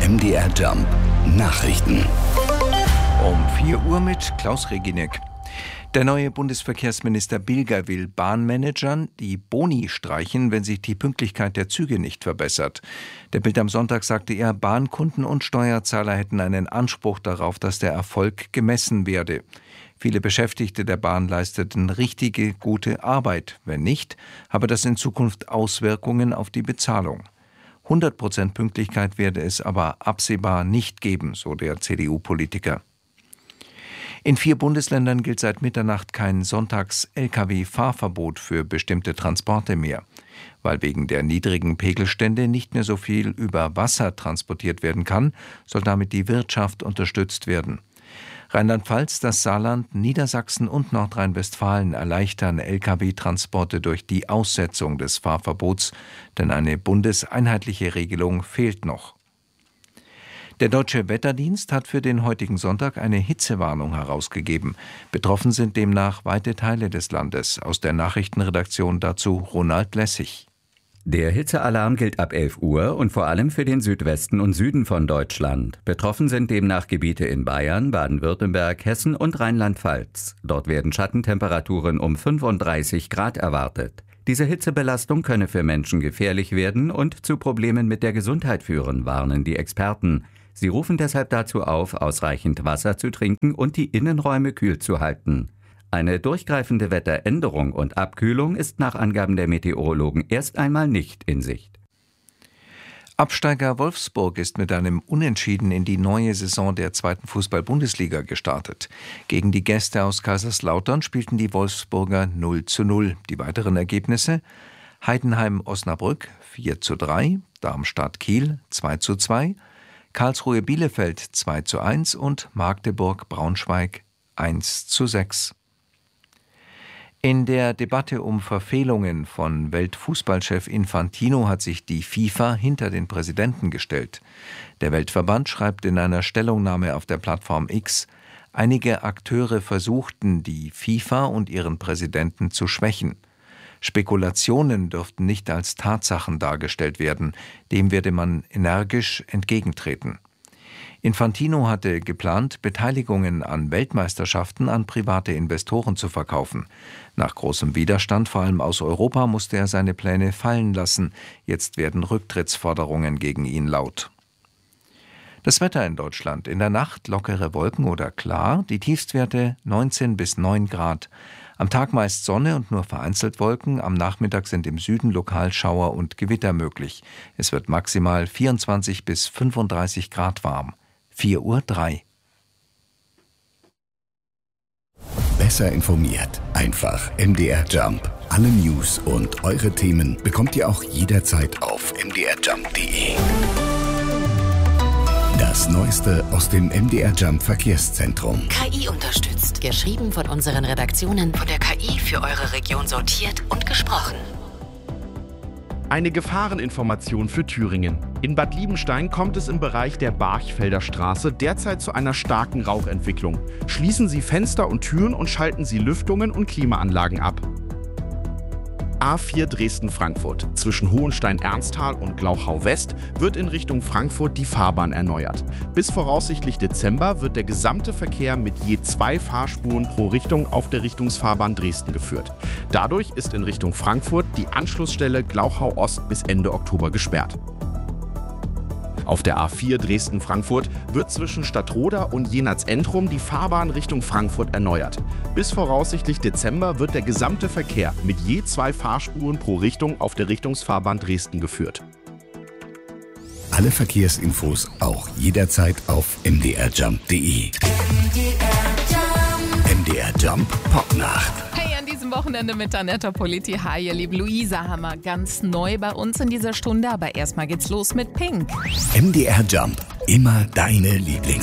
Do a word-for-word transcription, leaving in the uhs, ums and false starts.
M D R Jump Nachrichten. Um vier Uhr mit Klaus Reginek. Der neue Bundesverkehrsminister Bilger will Bahnmanagern die Boni streichen, wenn sich die Pünktlichkeit der Züge nicht verbessert. Der Bild am Sonntag sagte er, Bahnkunden und Steuerzahler hätten einen Anspruch darauf, dass der Erfolg gemessen werde. Viele Beschäftigte der Bahn leisteten richtige, gute Arbeit. Wenn nicht, habe das in Zukunft Auswirkungen auf die Bezahlung. hundert Prozent Pünktlichkeit werde es aber absehbar nicht geben, so der C D U-Politiker. In vier Bundesländern gilt seit Mitternacht kein Sonntags-L K W-Fahrverbot für bestimmte Transporte mehr. Weil wegen der niedrigen Pegelstände nicht mehr so viel über Wasser transportiert werden kann, soll damit die Wirtschaft unterstützt werden. Rheinland-Pfalz, das Saarland, Niedersachsen und Nordrhein-Westfalen erleichtern L K W-Transporte durch die Aussetzung des Fahrverbots, denn eine bundeseinheitliche Regelung fehlt noch. Der Deutsche Wetterdienst hat für den heutigen Sonntag eine Hitzewarnung herausgegeben. Betroffen sind demnach weite Teile des Landes. Aus der Nachrichtenredaktion dazu Ronald Lessig. Der Hitzealarm gilt ab elf Uhr und vor allem für den Südwesten und Süden von Deutschland. Betroffen sind demnach Gebiete in Bayern, Baden-Württemberg, Hessen und Rheinland-Pfalz. Dort werden Schattentemperaturen um fünfunddreißig Grad erwartet. Diese Hitzebelastung könne für Menschen gefährlich werden und zu Problemen mit der Gesundheit führen, warnen die Experten. Sie rufen deshalb dazu auf, ausreichend Wasser zu trinken und die Innenräume kühl zu halten. Eine durchgreifende Wetteränderung und Abkühlung ist nach Angaben der Meteorologen erst einmal nicht in Sicht. Absteiger Wolfsburg ist mit einem Unentschieden in die neue Saison der zweiten Fußball-Bundesliga gestartet. Gegen die Gäste aus Kaiserslautern spielten die Wolfsburger null zu null. Die weiteren Ergebnisse: Heidenheim-Osnabrück vier zu drei, Darmstadt-Kiel zwei zu zwei, Karlsruhe-Bielefeld zwei zu eins und Magdeburg-Braunschweig eins zu sechs. In der Debatte um Verfehlungen von Weltfußballchef Infantino hat sich die FIFA hinter den Präsidenten gestellt. Der Weltverband schreibt in einer Stellungnahme auf der Plattform X, einige Akteure versuchten, die FIFA und ihren Präsidenten zu schwächen. Spekulationen dürften nicht als Tatsachen dargestellt werden, dem werde man energisch entgegentreten. Infantino hatte geplant, Beteiligungen an Weltmeisterschaften an private Investoren zu verkaufen. Nach großem Widerstand, vor allem aus Europa, musste er seine Pläne fallen lassen. Jetzt werden Rücktrittsforderungen gegen ihn laut. Das Wetter in Deutschland: in der Nacht lockere Wolken oder klar, die Tiefstwerte neunzehn bis neun Grad. Am Tag meist Sonne und nur vereinzelt Wolken, am Nachmittag sind im Süden lokal Schauer und Gewitter möglich. Es wird maximal vierundzwanzig bis fünfunddreißig Grad warm. vier Uhr drei. Besser informiert. Einfach M D R Jump. Alle News und eure Themen bekommt ihr auch jederzeit auf m d r jump punkt d e. Das Neueste aus dem M D R Jump Verkehrszentrum. K I unterstützt. Geschrieben von unseren Redaktionen, von der K I für eure Region sortiert und gesprochen. Eine Gefahreninformation für Thüringen. In Bad Liebenstein kommt es im Bereich der Barchfelder Straße derzeit zu einer starken Rauchentwicklung. Schließen Sie Fenster und Türen und schalten Sie Lüftungen und Klimaanlagen ab. A vier Dresden-Frankfurt. Zwischen Hohenstein-Ernsthal und Glauchau-West wird in Richtung Frankfurt die Fahrbahn erneuert. Bis voraussichtlich Dezember wird der gesamte Verkehr mit je zwei Fahrspuren pro Richtung auf der Richtungsfahrbahn Dresden geführt. Dadurch ist in Richtung Frankfurt die Anschlussstelle Glauchau-Ost bis Ende Oktober gesperrt. Auf der A vier Dresden-Frankfurt wird zwischen Stadtroda und Jenatz-Entrum die Fahrbahn Richtung Frankfurt erneuert. Bis voraussichtlich Dezember wird der gesamte Verkehr mit je zwei Fahrspuren pro Richtung auf der Richtungsfahrbahn Dresden geführt. Alle Verkehrsinfos auch jederzeit auf m d r jump punkt d e. M D R Jump Popnacht. Hey, an diesem Wochenende mit Annetta Politi. Hi, ihr liebe Luisa Hammer. Ganz neu bei uns in dieser Stunde, aber erstmal geht's los mit Pink. M D R Jump. Immer deine Lieblings